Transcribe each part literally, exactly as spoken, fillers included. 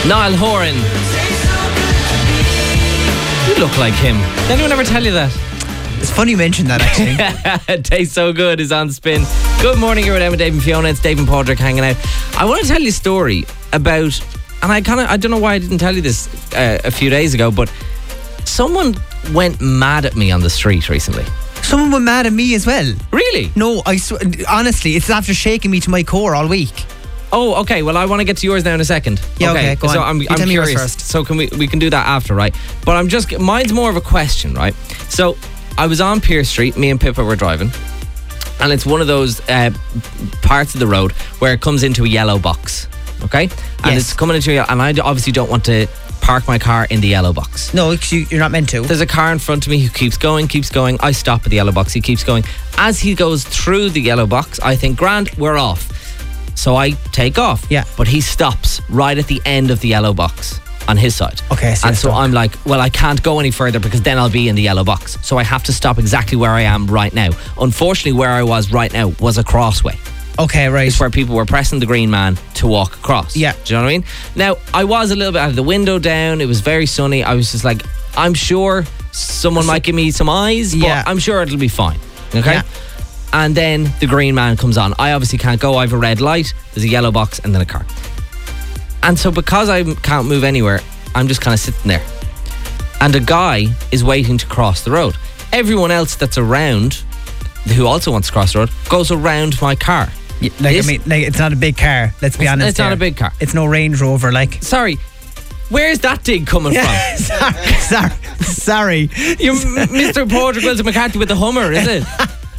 Niall Horan. You look like him. Did anyone ever tell you that? It's funny you mentioned that, actually. Tastes So Good is on Spin. Good morning, you're with Dave and Fiona. It's Dave and Padraig hanging out. I want to tell you a story about, and I kind of, I don't know why I didn't tell you this uh, a few days ago, but someone went mad at me on the street recently. Someone went mad at me as well. Really? No, I sw- honestly, it's after shaking me to my core all week. Oh, okay. Well, I want to get to yours now in a second. Yeah, okay, go so on. I'm, You I'm tell me yours curious. first. So can we we can do that after, right? But I'm just mine's more of a question, right? So I was on Pierce Street. Me and Pippa were driving, and it's one of those uh, parts of the road where it comes into a yellow box. Okay, and Yes. it's coming into a, and I obviously don't want to park my car in the yellow box. No, you- you're not meant to. There's a car in front of me who keeps going, keeps going. I stop at the yellow box. He keeps going. As he goes through the yellow box, I think, grand, we're off. So I take off. Yeah. But he stops right at the end of the yellow box on his side. Okay, so And you're so stuck. I'm like, well, I can't go any further because then I'll be in the yellow box. So I have to stop exactly where I am right now. Unfortunately, where I was right now was a crossway. Okay, right. It's where people were pressing the green man to walk across. Yeah. Do you know what I mean? Now, I was a little bit out of the window down. It was very sunny. I was just like, I'm sure someone might give me some eyes, but Yeah. I'm sure it'll be fine. Okay? Yeah. And then the green man comes on. I obviously can't go. I have a red light. There's a yellow box and then a car. And so because I can't move anywhere, I'm just kind of sitting there. And a guy is waiting to cross the road. Everyone else that's around, who also wants to cross the road, goes around my car. Yeah, like, This- I mean, like, it's not a big car. Let's be It's- honest. it's not there. a big car. It's no Range Rover, like. Sorry, where's that dig coming Yeah, sorry, sorry, sorry. from? You're M- Mister Porter Wilson McCarthy with the Hummer, is it?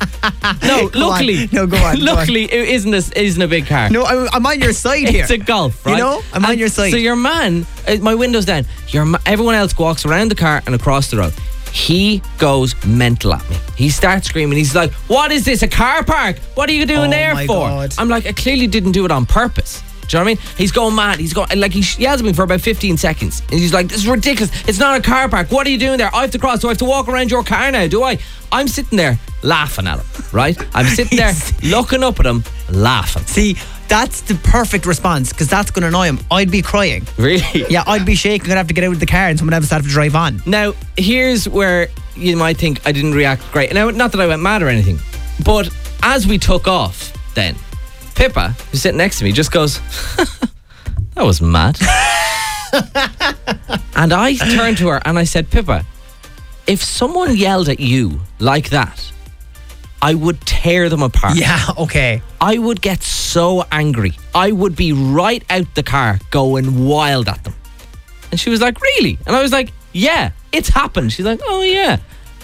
No, Go on. luckily, No, go on, go on. luckily, it isn't a, isn't a big car. No, I'm, I'm on your side here. It's a Golf, right? You know, I'm on And your side. So your man, uh, my window's down. Your ma- everyone else walks around the car and across the road. He goes mental at me. He starts screaming. He's like, "What is this? A car park? What are you doing Oh there my for?" God. I'm like, "I clearly didn't do it on purpose." Do you know what I mean? He's going mad. He's going like he yells at me for about fifteen seconds, and he's like, "This is ridiculous. It's not a car park. What are you doing there? I have to cross. Do I have to walk around your car now? Do I?" I'm sitting there laughing at him. Right? I'm sitting there looking up at him, laughing. See, that's the perfect response because that's going to annoy him. I'd be crying. Really? Yeah, I'd be shaking. I'd have to get out of the car and someone else would have to drive on. Now, here's where you might think I didn't react great. Now, not that I went mad or anything, but as we took off, then Pippa, who's sitting next to me, just goes, "That was mad." And I turned to her and I said, "Pippa, if someone yelled at you like that, I would tear them apart. Yeah, okay. I would get so angry. I would be right out the car going wild at them." And she was like, "Really?" And I was like, "Yeah, it's happened." She's like, "Oh yeah."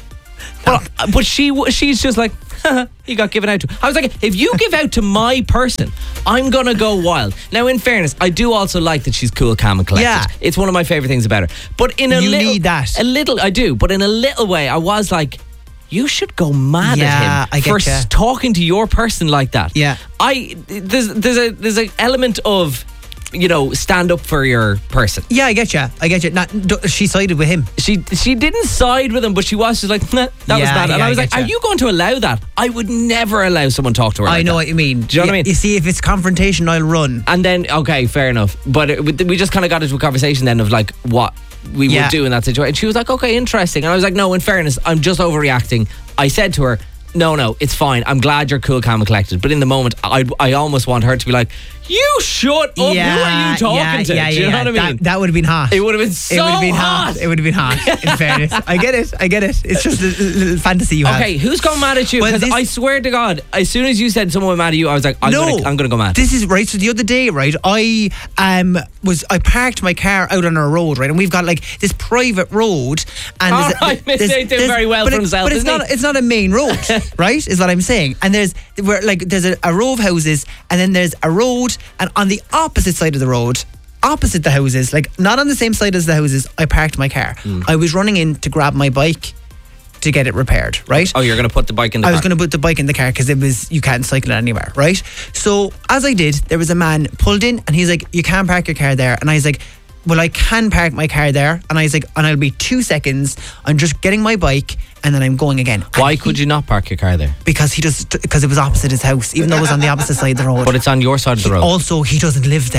But, but she she's just like, "He got given out to." I was like, if you give out to my person, I'm going to go wild. Now, in fairness, I do also like that she's cool, calm and collected. Yeah. It's one of my favourite things about her. But in a You little... need that. A little, I do. But in a little way, I was like, you should go mad Yeah, at him I get for ya. s- talking to your person like that. Yeah. I there's there's a there's an element of, you know, stand up for your person. Yeah, I get you. I get you. Not, d- she sided with him. She she didn't side with him, but she was just like, nah, that was Yeah, bad. And yeah, I was I like, get are ya. you going to allow that? I would never allow someone talk to her. I like know that. what you mean. Do you know what I Yeah, mean? You see, if it's confrontation, I'll run. And then, okay, fair enough. But it, we- we just kind of got into a conversation then of like what we Yeah. would do in that situation. She was like, okay, interesting. And I was like, no, in fairness, I'm just overreacting. I said to her, no, no, it's fine. I'm glad you're cool, calm and collected. But in the moment, I I almost want her to be like, you shut up. Who are you talking yeah, to? Yeah, Do you yeah, know what I mean? That, that would have been hot. It would have been so It would have been hot. hot. It would have been hot. In fairness, I get it. I get it. It's just a little fantasy you have. Okay, who's going mad at you? Well, Because this- I swear to God, as soon as you said someone was mad at you, I was like, I'm no, gonna, I'm gonna go mad. This is right. So the other day, right, I um was I parked my car out on our road, right, and we've got like this private road, and All there's a- right, Miss there's- Nate doing there's- very well but for it- himself, But it's isn't not. he? It's not a main road, right? Is what I'm saying. And there's where like there's a, a row of houses, and then there's a road, and on the opposite side of the road, opposite the houses, like not on the same side as the houses, I parked my car. Hmm. I was running in to grab my bike to get it repaired, right? Oh, you're gonna put the bike in the I car. was going to put the bike in the car because it was you can't cycle it anywhere, right? So as I did, there was a man pulled in and he's like, "You can't park your car there," and I was like, "Well, I can park my car there," and I was like, "And I'll be two seconds. I'm just getting my bike and then I'm going again." Why And could he- you not park your car there? Because he just because it was opposite his house, even though it was on the opposite side of the road. But it's on your side of the road. Also, he doesn't live there.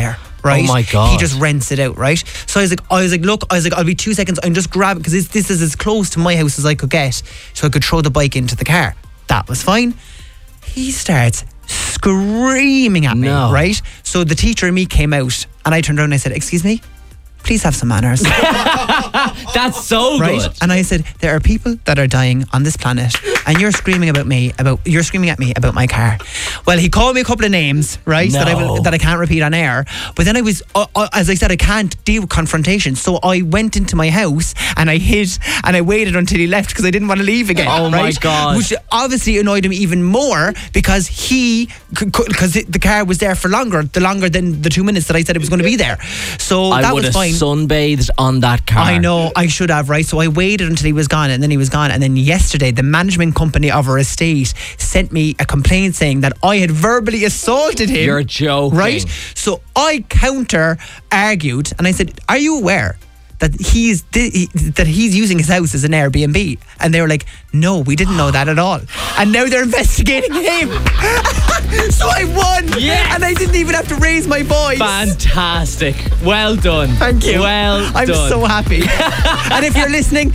right? Oh my God. He just rents it out, right? So I was like, I was like, look, I was like, I'll be two seconds. I'm just grabbing because this, this is as close to my house as I could get, so I could throw the bike into the car. That was fine. He starts screaming at me, No. right? So the teacher and me came out, and I turned around and I said, "Excuse me, please have some manners." That's so Right? good. And I said, there are people that are dying on this planet, and you're screaming about me about you're screaming at me about my car. Well, he called me a couple of names, right? That I will, No. that I can't repeat on air. But then I was, uh, uh, as I said, I can't deal with confrontation. So I went into my house and I hid and I waited until he left because I didn't want to leave again. Oh my right? God. Which obviously annoyed him even more because he because the car was there for longer, the longer than the two minutes that I said it was going to be there. So I that would was have fine. sunbathed on that car. I know, I should have, right? So I waited until he was gone, and then he was gone. And then yesterday, the management company of our estate sent me a complaint saying that I had verbally assaulted him. You're joking. Right? So I counter argued, and I said, "Are you aware that he's that he's using his house as an Airbnb?" And they were like, "No, we didn't know that at all." And now they're investigating him. So I won. Yes. And I didn't even have to raise my voice. Fantastic. Well done. Thank you. Well I'm done. so happy. And if you're listening,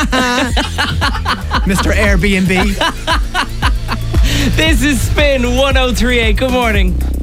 Mister Airbnb. This is Spin one oh three point eight. Good morning.